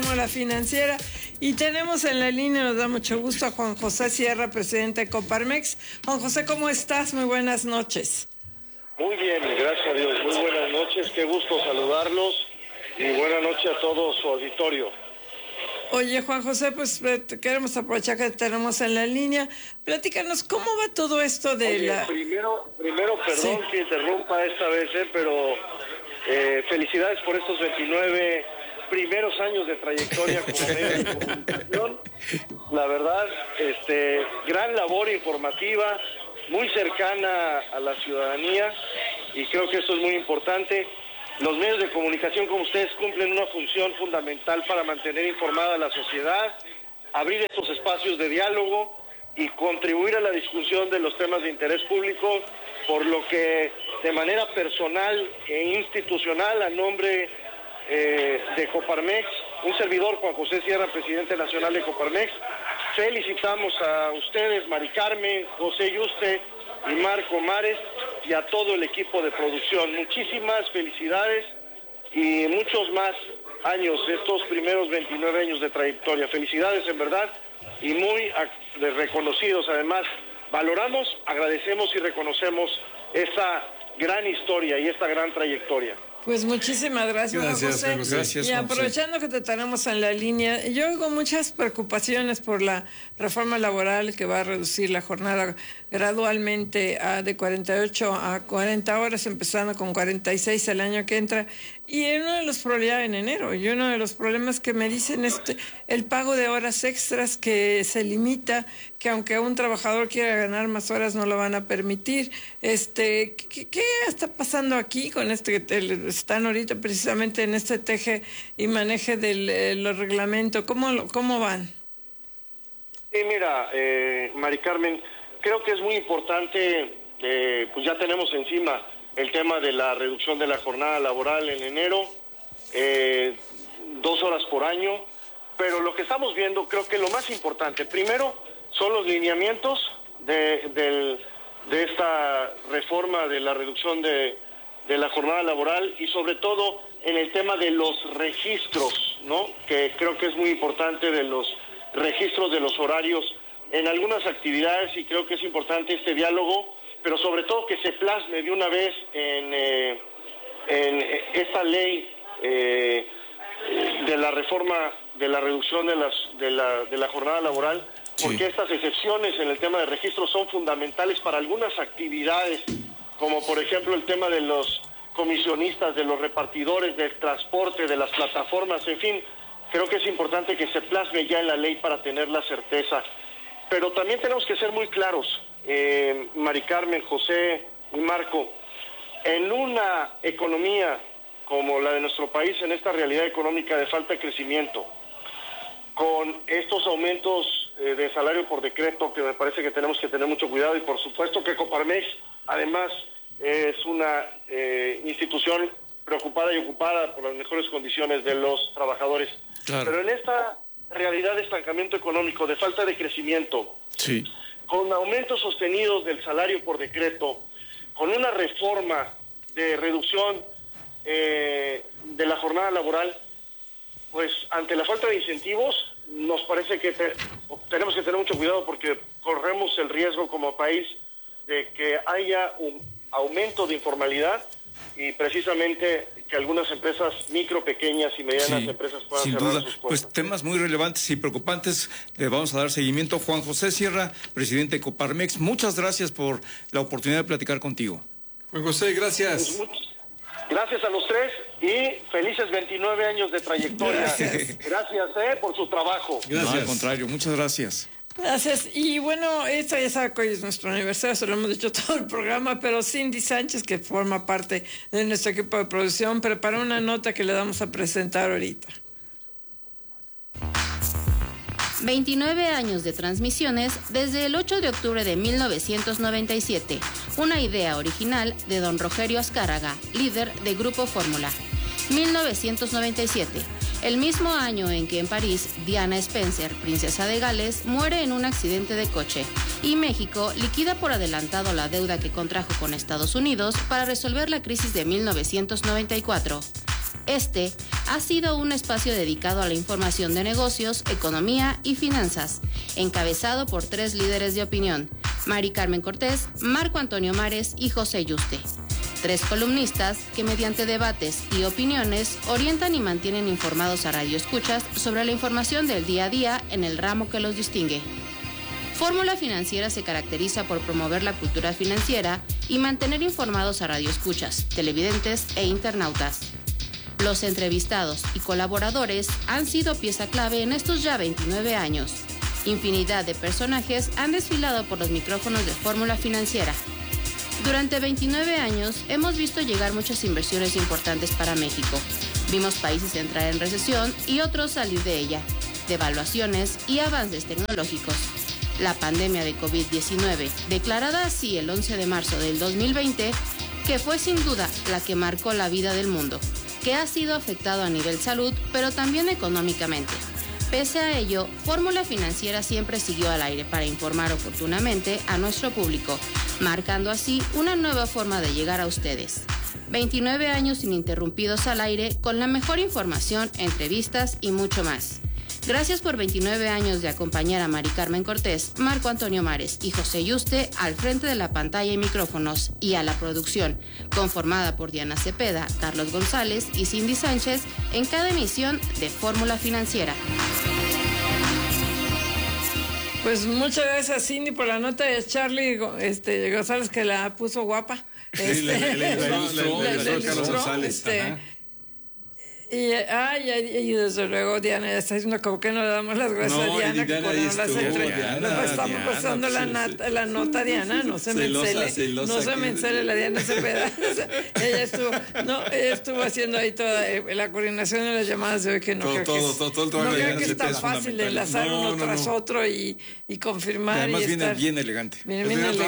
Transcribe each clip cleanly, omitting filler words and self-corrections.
Fórmula Financiera. Y tenemos en la línea, nos da mucho gusto, a Juan José Sierra, presidente de Coparmex. Juan José, ¿cómo estás? Muy buenas noches. Muy bien, gracias a Dios. Muy buenas noches, qué gusto saludarlos y buenas noches a todo su auditorio. Oye, Juan José, pues queremos aprovechar que tenemos en la línea. Platícanos, ¿cómo va todo esto de Primero, perdón que interrumpa esta vez, pero felicidades por estos 29 primeros años de trayectoria como medio de comunicación. La verdad, gran labor informativa, muy cercana a la ciudadanía, y creo que eso es muy importante. Los medios de comunicación como ustedes cumplen una función fundamental para mantener informada a la sociedad, abrir estos espacios de diálogo y contribuir a la discusión de los temas de interés público, por lo que de manera personal e institucional, a nombre de Coparmex, un servidor, Juan José Sierra, presidente nacional de Coparmex, felicitamos a ustedes, Mari Carmen, José Yuste y Marco Mares, y a todo el equipo de producción. Muchísimas felicidades y muchos más años, estos primeros 29 años de trayectoria. Felicidades en verdad, y muy reconocidos. Además, valoramos, agradecemos y reconocemos esta gran historia y esta gran trayectoria. Pues muchísimas gracias, Juan José. Gracias, y aprovechando que te tenemos en la línea, yo oigo muchas preocupaciones por la reforma laboral que va a reducir la jornada gradualmente de 48 a 40 horas, empezando con 46 el año que entra. Y uno de los problemas en enero, y uno de los problemas que me dicen es el pago de horas extras, que se limita, que aunque un trabajador quiera ganar más horas no lo van a permitir. ¿Qué está pasando aquí con están ahorita precisamente en este teje y maneje de los reglamentos? ¿Cómo van? Sí, mira, Mari Carmen, creo que es muy importante, pues ya tenemos encima el tema de la reducción de la jornada laboral en enero, 2 horas por año, pero lo que estamos viendo, creo que lo más importante, primero, son los lineamientos de esta reforma de la reducción de la jornada laboral, y sobre todo en el tema de los registros, ¿no? Que creo que es muy importante, de los registros de los horarios en algunas actividades, y creo que es importante este diálogo, pero sobre todo que se plasme de una vez en esta ley de la reforma de la reducción de la jornada laboral, porque estas excepciones en el tema de registros son fundamentales para algunas actividades, como por ejemplo el tema de los comisionistas, de los repartidores, del transporte, de las plataformas, en fin. Creo que es importante que se plasme ya en la ley para tener la certeza. Pero también tenemos que ser muy claros, Mari Carmen, José y Marco, en una economía como la de nuestro país, en esta realidad económica de falta de crecimiento, con estos aumentos de salario por decreto, que me parece que tenemos que tener mucho cuidado, y por supuesto que Coparmex, además, es una institución preocupada y ocupada por las mejores condiciones de los trabajadores. Claro. Pero en esta realidad de estancamiento económico, de falta de crecimiento, con aumentos sostenidos del salario por decreto, con una reforma de reducción de la jornada laboral, pues ante la falta de incentivos, nos parece que tenemos que tener mucho cuidado, porque corremos el riesgo como país de que haya un aumento de informalidad, y precisamente que algunas empresas micro, pequeñas y medianas empresas puedan cerrar sus puertas. Pues temas muy relevantes y preocupantes, le vamos a dar seguimiento. Juan José Sierra, presidente de Coparmex, muchas gracias por la oportunidad de platicar contigo. Juan José, gracias. Pues gracias a los tres y felices 29 años de trayectoria. Gracias por su trabajo. Gracias. No, al contrario, muchas gracias. Gracias. Y bueno, esta ya sabe que hoy es nuestro aniversario, se lo hemos dicho todo el programa, pero Cindy Sánchez, que forma parte de nuestro equipo de producción, preparó una nota que le vamos a presentar ahorita. 29 años de transmisiones desde el 8 de octubre de 1997. Una idea original de don Rogerio Azcárraga, líder de Grupo Fórmula. 1997. El mismo año en que en París, Diana Spencer, princesa de Gales, muere en un accidente de coche, y México liquida por adelantado la deuda que contrajo con Estados Unidos para resolver la crisis de 1994. ha sido un espacio dedicado a la información de negocios, economía y finanzas, encabezado por 3 líderes de opinión: Mari Carmen Cortés, Marco Antonio Mares y José Yuste. 3 columnistas que mediante debates y opiniones orientan y mantienen informados a radioescuchas sobre la información del día a día en el ramo que los distingue. Fórmula Financiera se caracteriza por promover la cultura financiera y mantener informados a radioescuchas, televidentes e internautas. Los entrevistados y colaboradores han sido pieza clave en estos ya 29 años. Infinidad de personajes han desfilado por los micrófonos de Fórmula Financiera. Durante 29 años hemos visto llegar muchas inversiones importantes para México. Vimos países entrar en recesión y otros salir de ella, devaluaciones y avances tecnológicos. La pandemia de COVID-19, declarada así el 11 de marzo del 2020, que fue sin duda la que marcó la vida del mundo, que ha sido afectado a nivel salud, pero también económicamente. Pese a ello, Fórmula Financiera siempre siguió al aire para informar oportunamente a nuestro público, marcando así una nueva forma de llegar a ustedes. 29 años ininterrumpidos al aire con la mejor información, entrevistas y mucho más. Gracias por 29 años de acompañar a Mari Carmen Cortés, Marco Antonio Mares y José Yuste al frente de la pantalla y micrófonos, y a la producción, conformada por Diana Cepeda, Carlos González y Cindy Sánchez, en cada emisión de Fórmula Financiera. Pues muchas gracias, Cindy, por la nota de Charlie González, que la puso guapa. Y desde luego Diana ya está diciendo como que no le damos las gracias a Diana, que por no las estamos pasando la nota, Diana, no se me encele la Diana Cepeda. O sea, ella estuvo haciendo ahí toda la coordinación de las llamadas de hoy, que no creo que es tan fácil de enlazar uno tras otro y confirmar. Y además viene bien elegante. Viene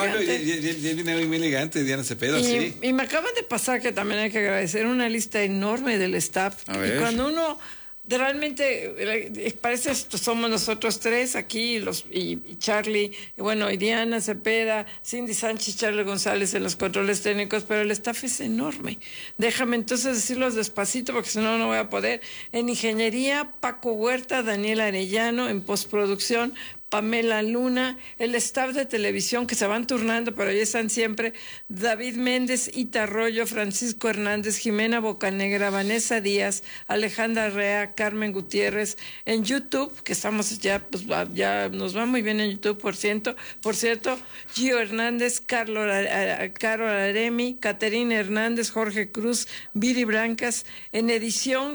muy elegante Diana Cepeda, sí. Y me acaban de pasar que también hay que agradecer una lista enorme del staff. Y cuando uno realmente parece somos nosotros 3 aquí, y Charlie, y Diana Cepeda, Cindy Sánchez, Charlie González en los controles técnicos, pero el staff es enorme. Déjame entonces decirlos despacito porque si no, no voy a poder. En ingeniería, Paco Huerta, Daniel Arellano; en postproducción, Pamela Luna; el staff de televisión, que se van turnando, pero ahí están siempre: David Méndez, Ita Arroyo, Francisco Hernández, Jimena Bocanegra, Vanessa Díaz, Alejandra Rea, Carmen Gutiérrez. En YouTube, que estamos ya nos va muy bien en YouTube, por cierto, Gio Hernández, Caro Aremi, Caterina Hernández, Jorge Cruz, Viri Brancas. En edición,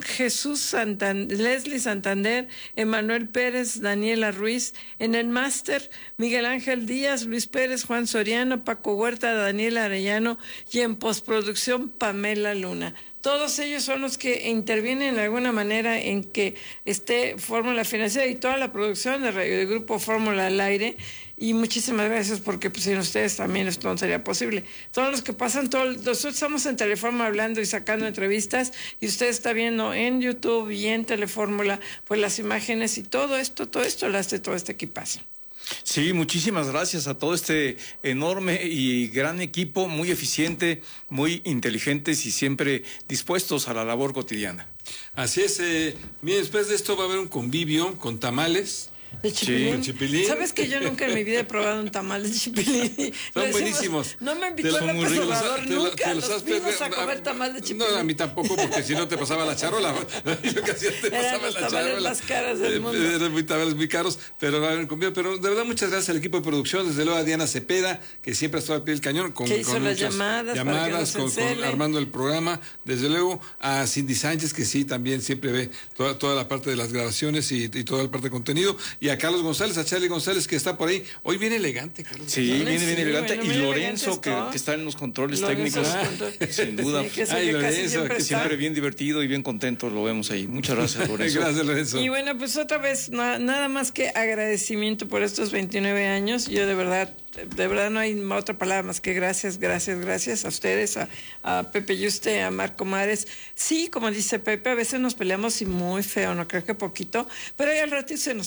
Leslie Santander, Emanuel Pérez, Daniela Ruiz. En el máster, Miguel Ángel Díaz, Luis Pérez, Juan Soriano, Paco Huerta, Daniel Arellano, y en postproducción, Pamela Luna. Todos ellos son los que intervienen de alguna manera en que esté Fórmula Financiera y toda la producción del Grupo Fórmula al aire. Y muchísimas gracias, porque pues, sin ustedes también esto no sería posible. Todos los que pasan, nosotros estamos en Telefórmula hablando y sacando entrevistas, y usted está viendo en YouTube y en Telefórmula pues las imágenes, y todo esto lo hace todo este equipazo. Sí, muchísimas gracias a todo este enorme y gran equipo, muy eficiente, muy inteligentes y siempre dispuestos a la labor cotidiana. Así es. Mire, después de esto va a haber un convivio con tamales. De chipilín. Sí, chipilín. ¿Sabes que yo nunca en mi vida he probado un tamal de chipilín? Son buenísimos. No me invitó el López Obrador nunca. Nos fuimos a comer tamal de chipilín. No, a mí tampoco, porque si no te pasaba la charola. Lo que hacía te pasaba la charola. Eran los tamales más caros del mundo. Eran tamales muy caros, pero va a haber convivio. Pero de verdad, muchas gracias al equipo de producción, desde luego a Diana Cepeda, que siempre ha estado al pie del cañón. Que hizo las llamadas con armando el programa. Desde luego a Cindy Sánchez, que sí, también siempre ve toda la parte de las grabaciones y toda la parte de contenido. Y a Carlos González, a Charlie González, que está por ahí. Hoy viene elegante, Carlos. Sí, viene bien elegante. Y Lorenzo, que está en los controles técnicos, sin duda. Sí, Lorenzo, que siempre bien divertido y bien contento, lo vemos ahí. Muchas gracias, Lorenzo. Gracias, Lorenzo. Y bueno, pues otra vez, nada más que agradecimiento por estos 29 años. Yo de verdad no hay otra palabra más que gracias a ustedes, a Pepe Yuste, a Marco Mares. Sí, como dice Pepe, a veces nos peleamos y muy feo, no creo que poquito, pero ahí al ratito se nos pasa.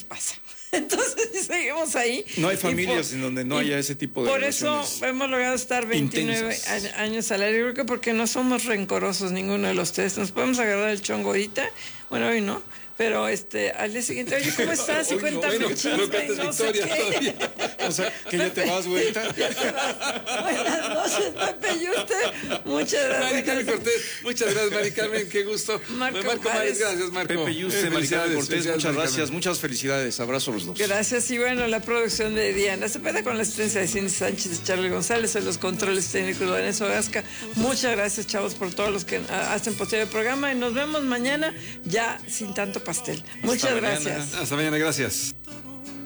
Entonces seguimos ahí. No hay familias en donde no haya ese tipo de Por eso relaciones hemos logrado estar 29 intensas. años al aire, creo que porque no somos rencorosos ninguno de los tres. Nos podemos agarrar el chongo ahorita, bueno, hoy no, pero al día siguiente, oye, ¿cómo estás? Y Hoy no, cuéntame bueno, el chisme, no cantes no sé victoria qué. todavía. O sea, que ya te vas, güerita. Buenas noches, Pepe y usted. Muchas Mari gracias. Carmen Cortés, muchas gracias, Mari Carmen, qué gusto. Marco Mares, Juárez. gracias, Marco. Pepe Yuste, Maricarmen Cortés, Felicidades, muchas Mari gracias, Carmen. muchas felicidades, abrazo a los dos. Gracias, y bueno, la producción de Diana Cepeda con la asistencia de Cindy Sánchez, de Charlie González, en los controles técnicos de Vanessa Ogasca. Muchas gracias, chavos, por todos los que hacen posible el programa y nos vemos mañana ya sin tanto pastel. Muchas mañana. gracias. Hasta mañana, gracias.